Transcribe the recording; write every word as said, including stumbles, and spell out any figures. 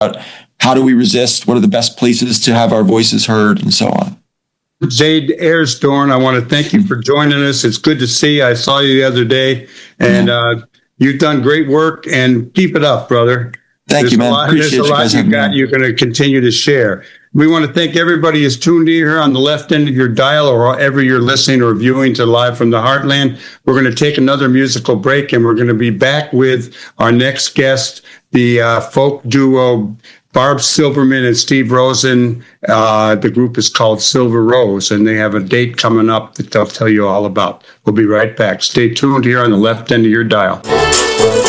how do we resist, what are the best places to have our voices heard, and so on. Zaid Ersdorn, I want to thank you for joining us. It's good to see you. I saw you the other day, and uh, you've done great work, and keep it up, brother. Thank there's you, man. A lot, Appreciate there's a you lot guys you got you're going to continue to share. We want to thank everybody who's tuned in here on the left end of your dial, or wherever you're listening or viewing to Live from the Heartland. We're going to take another musical break, and we're going to be back with our next guest, the uh, folk duo Barb Silverman and Steve Rosen. Uh, the group is called Silver Rose, and they have a date coming up that they'll tell you all about. We'll be right back. Stay tuned here on the left end of your dial.